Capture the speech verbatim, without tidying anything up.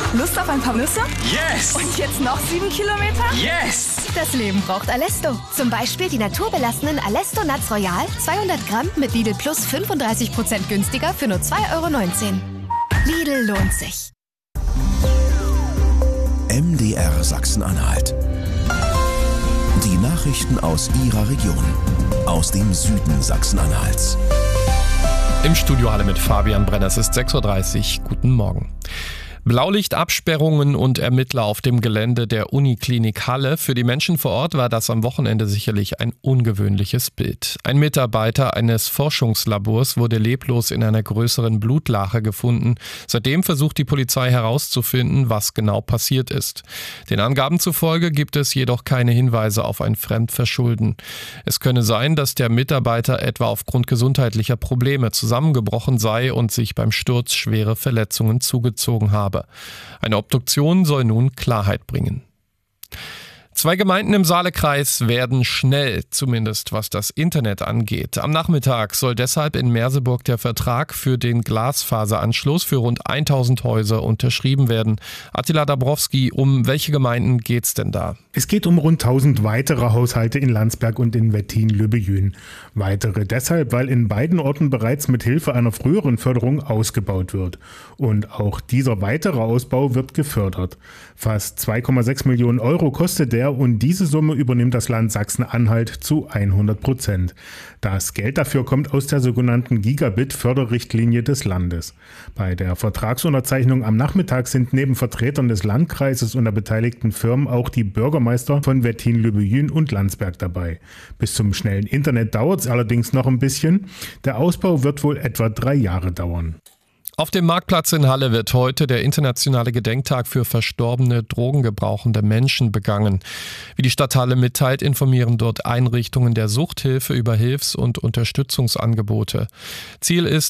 Lust auf ein paar Nüsse? Yes! Und jetzt noch sieben Kilometer? Yes! Das Leben braucht Alesto. Zum Beispiel die naturbelassenen Alesto Nuts Royal, zweihundert Gramm mit Lidl Plus fünfunddreißig Prozent günstiger für nur zwei Euro neunzehn. Lidl lohnt sich. M D R Sachsen-Anhalt. Die Nachrichten aus Ihrer Region. Aus dem Süden Sachsen-Anhalts. Im Studio Halle mit Fabian Brenner. Es ist sechs Uhr dreißig. Guten Morgen. Blaulichtabsperrungen und Ermittler auf dem Gelände der Uniklinik Halle. Für die Menschen vor Ort war das am Wochenende sicherlich ein ungewöhnliches Bild. Ein Mitarbeiter eines Forschungslabors wurde leblos in einer größeren Blutlache gefunden. Seitdem versucht die Polizei herauszufinden, was genau passiert ist. Den Angaben zufolge gibt es jedoch keine Hinweise auf ein Fremdverschulden. Es könne sein, dass der Mitarbeiter etwa aufgrund gesundheitlicher Probleme zusammengebrochen sei und sich beim Sturz schwere Verletzungen zugezogen habe. Eine Obduktion soll nun Klarheit bringen. Zwei Gemeinden im Saalekreis werden schnell, zumindest was das Internet angeht. Am Nachmittag soll deshalb in Merseburg der Vertrag für den Glasfaseranschluss für rund tausend Häuser unterschrieben werden. Attila Dabrowski, um welche Gemeinden geht's denn da? Es geht um rund tausend weitere Haushalte in Landsberg und in Wettin-Löbejün. Weitere deshalb, weil in beiden Orten bereits mit Hilfe einer früheren Förderung ausgebaut wird. Und auch dieser weitere Ausbau wird gefördert. Fast zwei Komma sechs Millionen Euro kostet der und diese Summe übernimmt das Land Sachsen-Anhalt zu hundert Prozent. Das Geld dafür kommt aus der sogenannten Gigabit-Förderrichtlinie des Landes. Bei der Vertragsunterzeichnung am Nachmittag sind neben Vertretern des Landkreises und der beteiligten Firmen auch die Bürgermeister von Wettin-Löbejün und Landsberg dabei. Bis zum schnellen Internet dauert es allerdings noch ein bisschen. Der Ausbau wird wohl etwa drei Jahre dauern. Auf dem Marktplatz in Halle wird heute der internationale Gedenktag für verstorbene, drogengebrauchende Menschen begangen. Wie die Stadt Halle mitteilt, informieren dort Einrichtungen der Suchthilfe über Hilfs- und Unterstützungsangebote. Ziel ist,